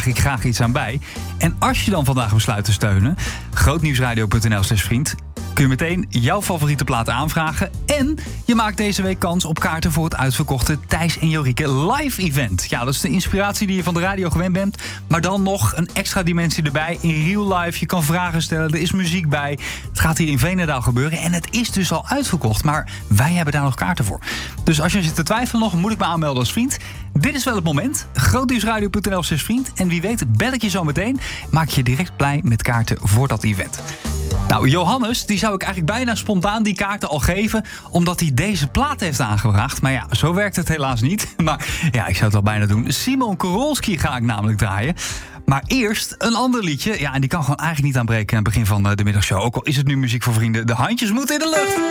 draag ik graag iets aan bij. En als je dan vandaag besluit te steunen, grootnieuwsradio.nl/vriend... kun je meteen jouw favoriete plaat aanvragen. En je maakt deze week kans op kaarten voor het uitverkochte Thijs en Jorike live event. Ja, dat is de inspiratie die je van de radio gewend bent. Maar dan nog een extra dimensie erbij. In real life, je kan vragen stellen, er is muziek bij. Het gaat hier in Veenendaal gebeuren. En het is dus al uitverkocht. Maar wij hebben daar nog kaarten voor. Dus als je zit te twijfelen nog, moet ik me aanmelden als vriend. Dit is wel het moment. grootnieuwsradio.nl/vriend. En wie weet, bel ik je zo meteen. Maak je direct blij met kaarten voor dat event. Nou, Johannes, die zou ik eigenlijk bijna spontaan die kaarten al geven, omdat hij deze plaat heeft aangevraagd. Maar ja, zo werkt het helaas niet. Maar ja, ik zou het wel bijna doen. Simon Korolski ga ik namelijk draaien. Maar eerst een ander liedje. Ja, en die kan gewoon eigenlijk niet aanbreken aan het begin van de middagshow. Ook al is het nu muziek voor vrienden. De handjes moeten in de lucht.